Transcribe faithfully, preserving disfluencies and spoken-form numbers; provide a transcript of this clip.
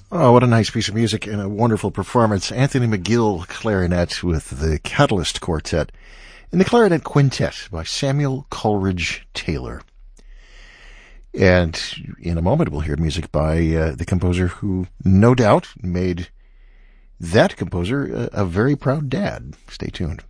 Oh, what a nice piece of music and a wonderful performance. Anthony McGill, clarinet with the Catalyst Quartet and the Clarinet Quintet by Samuel Coleridge Taylor. And in a moment we'll hear music by uh, the composer who no doubt made that composer a, a very proud dad. Stay tuned.